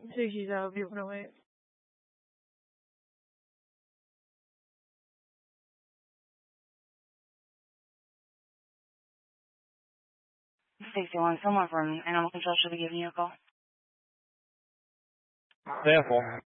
Stacy's out of the 108. Stacy 1, someone from Animal Control should be giving you a call. Sample.